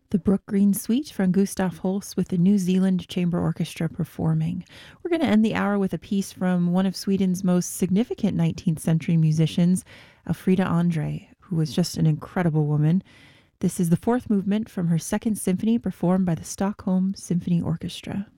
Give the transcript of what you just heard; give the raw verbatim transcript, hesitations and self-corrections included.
The Brook Green Suite from Gustav Holst with the New Zealand Chamber Orchestra performing. We're going to end the hour with a piece from one of Sweden's most significant nineteenth century musicians, Elfrida Andre, who was just an incredible woman. This is the fourth movement from her second symphony performed by the Stockholm Symphony Orchestra.